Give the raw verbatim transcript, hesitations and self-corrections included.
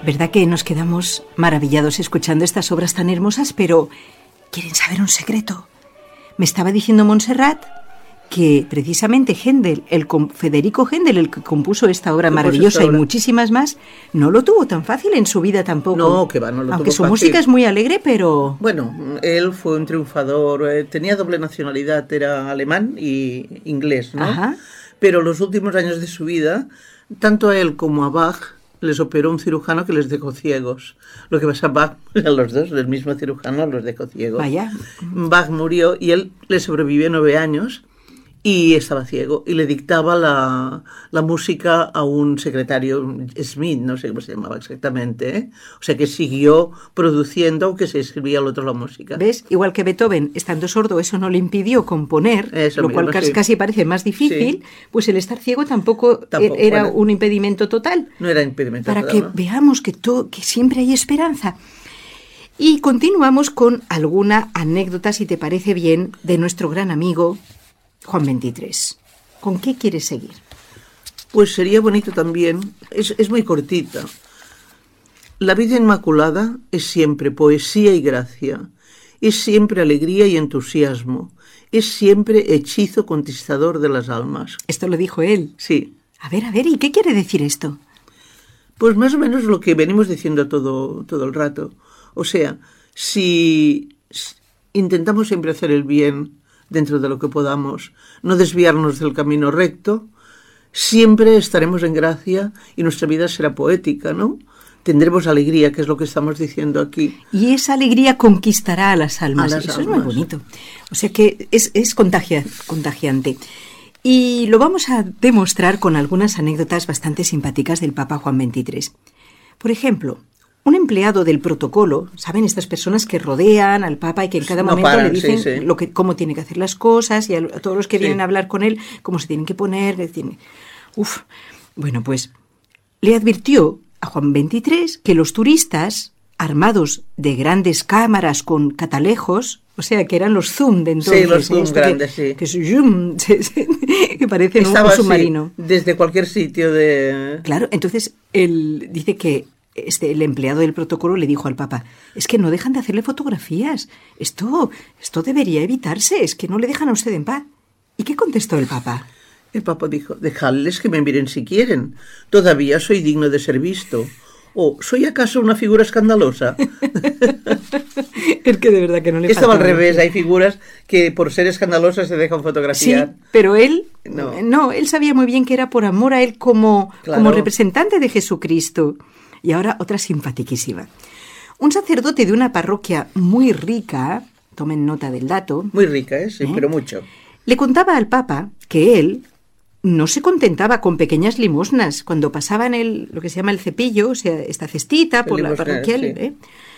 ¿Verdad que nos quedamos maravillados escuchando estas obras tan hermosas? Pero ¿quieren saber un secreto? Me estaba diciendo Montserrat que precisamente Händel, el Federico Händel, el que compuso esta obra maravillosa esta obra. Y muchísimas más, no lo tuvo tan fácil en su vida tampoco. No, que va, no lo Aunque tuvo su fácil. música es muy alegre, pero... Bueno, él fue un triunfador, eh, tenía doble nacionalidad, era alemán y inglés, ¿no? Ajá. Pero los últimos años de su vida, tanto a él como a Bach, les operó un cirujano que les dejó ciegos. Lo que pasa, Bach, a los dos, del mismo cirujano, los dejó ciegos. Vaya. Bach murió y él le sobrevivió nueve años y estaba ciego. Y le dictaba la, la música a un secretario, Smith, no sé cómo se llamaba exactamente, ¿eh? O sea que siguió produciendo, aunque se escribía al otro la música. ¿Ves? Igual que Beethoven, estando sordo, eso no le impidió componer, eso lo mismo, cual casi, sí. casi parece más difícil, sí. Pues el estar ciego tampoco, tampoco era bueno, un impedimento total. No era impedimento para total. Para que ¿no? veamos que, to, que siempre hay esperanza. Y continuamos con alguna anécdota, si te parece bien, de nuestro gran amigo Juan veintitrés. ¿Con qué quieres seguir? Pues sería bonito también, es, es muy cortita. La vida inmaculada es siempre poesía y gracia, es siempre alegría y entusiasmo, es siempre hechizo conquistador de las almas. Esto lo dijo él. Sí. A ver, a ver, ¿y qué quiere decir esto? Pues más o menos lo que venimos diciendo todo, todo el rato. O sea, si intentamos siempre hacer el bien dentro de lo que podamos, no desviarnos del camino recto, siempre estaremos en gracia y nuestra vida será poética, ¿no? Tendremos alegría, que es lo que estamos diciendo aquí. Y esa alegría conquistará a las almas. A las Eso almas. Es muy bonito. O sea que es, es contagia, contagiante. Y lo vamos a demostrar con algunas anécdotas bastante simpáticas del Papa Juan veintitrés. Por ejemplo, un empleado del protocolo, ¿saben? Estas personas que rodean al Papa y que en cada no momento paran, le dicen sí, sí. Lo que, cómo tiene que hacer las cosas y a, a todos los que sí. vienen a hablar con él, cómo se tienen que poner. Tiene... Uf. Bueno, pues le advirtió a Juan veintitrés que los turistas, armados de grandes cámaras con catalejos, o sea, que eran los zoom de entonces. Sí, los zoom ¿eh? grandes, que, sí. Que, zoom, que parecen un, un submarino. Sí, desde cualquier sitio de... Claro, entonces él dice que este, el empleado del protocolo le dijo al Papa, es que no dejan de hacerle fotografías, esto, esto debería evitarse, es que no le dejan a usted en paz. ¿Y qué contestó el Papa? El Papa dijo, dejadles que me miren si quieren, todavía soy digno de ser visto. ¿O soy acaso una figura escandalosa? Es que de verdad que no le Estaba al revés, hay figuras que por ser escandalosas se dejan fotografiar. Sí, pero él, no. no, él sabía muy bien que era por amor a él como, claro. como representante de Jesucristo. Y ahora otra simpaticísima. Un sacerdote de una parroquia muy rica, tomen nota del dato. Muy rica, ¿eh? Sí, ¿eh? pero mucho. Le contaba al Papa que él no se contentaba con pequeñas limosnas. Cuando pasaban el, lo que se llama el cepillo, o sea, esta cestita por la parroquial, sí. ¿eh?